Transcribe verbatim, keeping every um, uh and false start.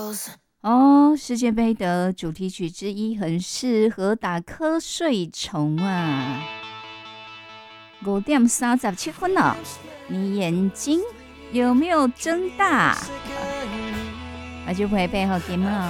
哦，世界杯的主题曲之一，很适合打瞌睡虫啊。五点三十七分了，你眼睛有没有睁大？我就不会背后给嘛。